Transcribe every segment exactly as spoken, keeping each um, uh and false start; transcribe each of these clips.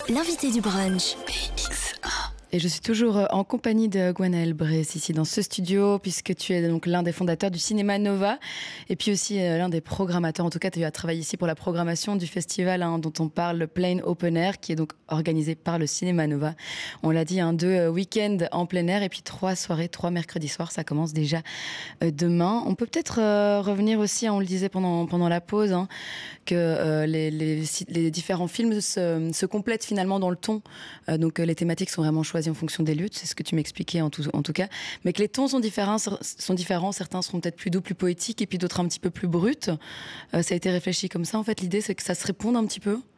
L'invité du brunch. Et je suis toujours en compagnie de Gwenaël Bress ici dans ce studio, puisque tu es donc l'un des fondateurs du Cinéma Nova et puis aussi l'un des programmateurs. En tout cas, tu as travaillé ici pour la programmation du festival hein, dont on parle, le Plein Open Air, qui est donc organisé par le Cinéma Nova. On l'a dit, hein, deux week-ends en plein air et puis trois soirées, trois mercredis soirs. Ça commence déjà euh, demain. On peut peut-être euh, revenir aussi, hein, on le disait pendant, pendant la pause, hein, que euh, les, les, les différents films se, se complètent finalement dans le ton. Euh, donc euh, les thématiques sont vraiment choisies en fonction des luttes, c'est ce que tu m'expliquais en tout, en tout cas, mais que les tons sont différents, sont différents, certains seront peut-être plus doux, plus poétiques, et puis d'autres un petit peu plus bruts. Euh, ça a été réfléchi comme ça, en fait, l'idée c'est que ça se réponde un petit peu.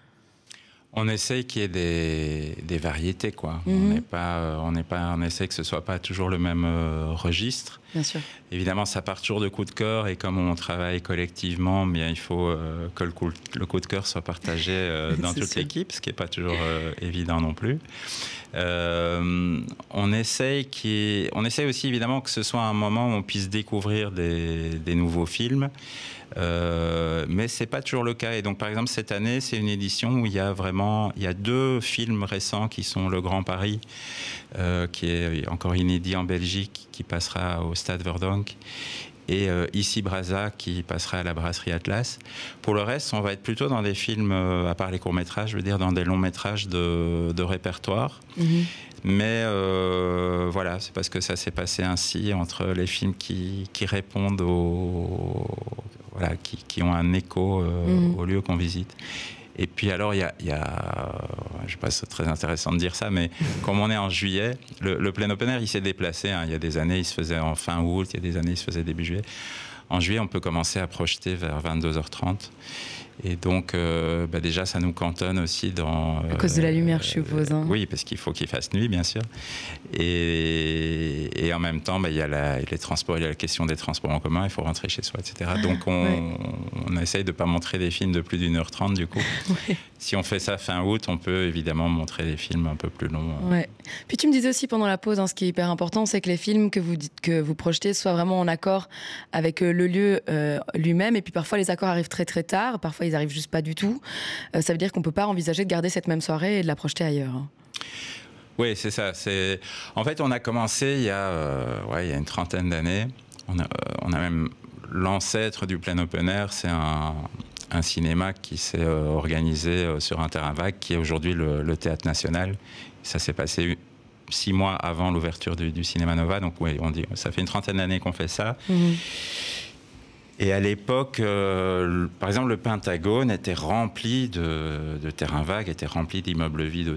On essaye qu'il y ait des, des variétés, quoi. Mm-hmm. On n'est pas, on n'est pas, on essaie que ce soit pas toujours le même euh, registre. Bien sûr. Évidemment, ça part toujours de coups de cœur, et comme on travaille collectivement, bien il faut euh, que le coup, le coup de cœur soit partagé euh, dans toute sûr. l'équipe, ce qui n'est pas toujours euh, évident non plus. Euh, on essaye qu'il, on essaye aussi évidemment que ce soit un moment où on puisse découvrir des, des nouveaux films. Euh, mais c'est pas toujours le cas. Et donc, par exemple, cette année, c'est une édition où il y a vraiment, il y a deux films récents qui sont Le Grand Paris, euh, qui est encore inédit en Belgique, qui passera au Stade Verdonk, et euh, Ici Braza, qui passera à la Brasserie Atlas. Pour le reste, on va être plutôt dans des films, euh, à part les courts-métrages, je veux dire, dans des longs-métrages de, de répertoire. Mmh. Mais euh, voilà, c'est parce que ça s'est passé ainsi entre les films qui, qui répondent aux... Voilà, qui, qui ont un écho euh, mmh. au lieu qu'on visite. Et puis alors, il y a, y a je ne sais pas si c'est très intéressant de dire ça, mais comme on est en juillet, le, le Plein Open Air, il s'est déplacé. Hein. Il y a des années, il se faisait en fin août, il y a des années, il se faisait début juillet. En juillet, on peut commencer à projeter vers vingt-deux heures trente. Et donc, euh, bah déjà, ça nous cantonne aussi dans... À cause euh, de la lumière, je suppose. Hein. Oui, parce qu'il faut qu'il fasse nuit, bien sûr. Et, et en même temps, bah, il y a la, les transports, il y a la question des transports en commun, il faut rentrer chez soi, et cetera. Donc, on, ouais. on essaye de ne pas montrer des films de plus d'une heure trente, du coup. Ouais. Si on fait ça fin août, on peut évidemment montrer des films un peu plus longs. Ouais. Puis tu me disais aussi pendant la pause, hein, ce qui est hyper important, c'est que les films que vous, dites, que vous projetez soient vraiment en accord avec euh, le lieu euh, lui-même. Et puis parfois, les accords arrivent très très tard, parfois ils arrivent juste pas du tout. Euh, ça veut dire qu'on peut pas envisager de garder cette même soirée et de la projeter ailleurs. Oui, c'est ça. C'est... En fait, on a commencé il y a, euh, ouais, il y a une trentaine d'années. On a, euh, on a même l'ancêtre du Plein Open Air, c'est un, un cinéma qui s'est euh, organisé euh, sur un terrain vague, qui est aujourd'hui le, le Théâtre National. Ça s'est passé six mois avant l'ouverture du, du Cinéma Nova. Donc, oui, on dit, ça fait une trentaine d'années qu'on fait ça. Mmh. Et à l'époque, euh, par exemple, le Pentagone était rempli de, de terrains vagues, était rempli d'immeubles vides